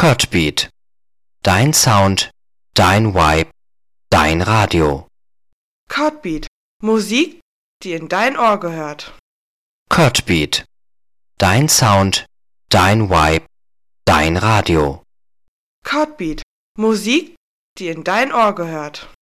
Cutbeat. Dein Sound, dein Vibe, dein Radio. Cutbeat. Musik, die in dein Ohr gehört. Cutbeat. Dein Sound, dein Vibe, dein Radio. Cutbeat. Musik, die in dein Ohr gehört.